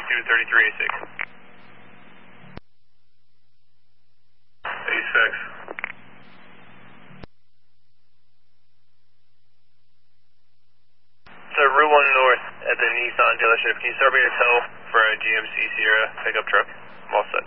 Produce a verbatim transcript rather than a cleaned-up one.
two thirty-three A six. A six. So Route one North at the Nissan dealership. Can you start me a tow for a G M C Sierra pickup truck? I'm all set.